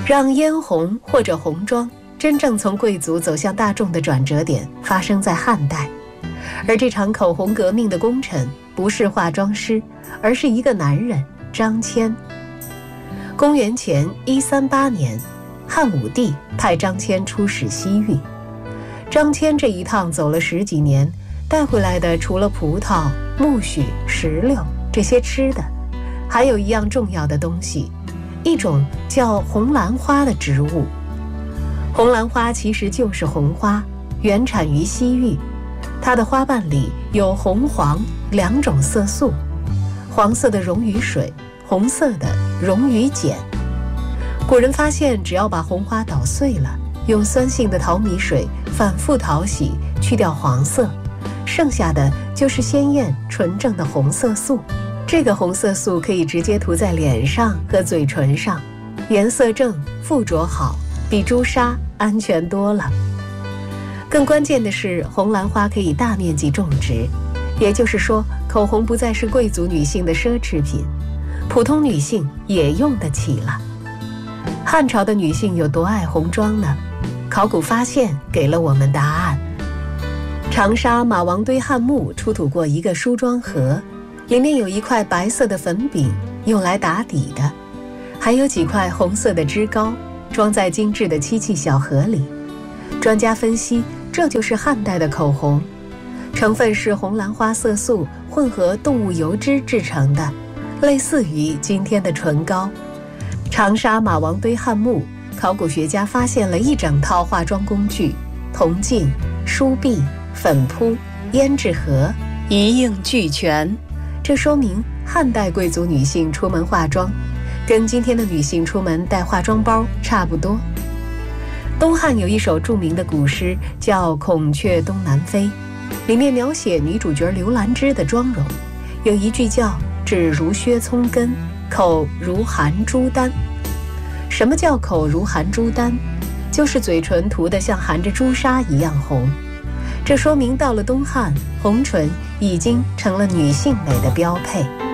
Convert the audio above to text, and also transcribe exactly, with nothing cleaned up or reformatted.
让嫣红或者红妆真正从贵族走向大众的转折点发生在汉代，而这场口红革命的功臣不是化妆师，而是一个男人张骞。公元前一三八年，汉武帝派张骞出使西域。张骞这一趟走了十几年，带回来的除了葡萄、苜蓿、石榴这些吃的，还有一样重要的东西，一种叫红兰花的植物。红兰花其实就是红花，原产于西域。它的花瓣里有红黄两种色素，黄色的溶于水，红色的溶于碱。古人发现，只要把红花捣碎了，用酸性的淘米水反复淘洗，去掉黄色，剩下的就是鲜艳纯正的红色素。这个红色素可以直接涂在脸上和嘴唇上，颜色正，附着好，比朱砂安全多了。更关键的是，红兰花可以大面积种植，也就是说，口红不再是贵族女性的奢侈品，普通女性也用得起了。汉朝的女性有多爱红妆呢？考古发现给了我们答案。长沙马王堆汉墓出土过一个梳妆盒，里面有一块白色的粉饼，用来打底的，还有几块红色的脂膏，装在精致的漆器小盒里。专家分析，这就是汉代的口红，成分是红兰花色素混合动物油脂制成的，类似于今天的唇膏。长沙马王堆汉墓，考古学家发现了一整套化妆工具，铜镜、梳篦、粉扑、胭脂盒，一应俱全。这说明汉代贵族女性出门化妆，跟今天的女性出门带化妆包差不多。东汉有一首著名的古诗叫《孔雀东南飞》，里面描写女主角刘兰芝的妆容，有一句叫指如薛葱根，口如含珠丹。什么叫口如含珠丹？就是嘴唇涂得像含着朱砂一样红。这说明到了东汉，红唇已经成了女性美的标配。